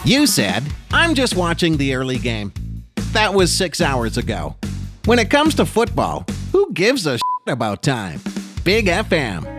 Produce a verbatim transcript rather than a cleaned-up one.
You said, I'm just watching the early game. That was six hours ago. When it comes to football, who gives a shit about time? Big F M.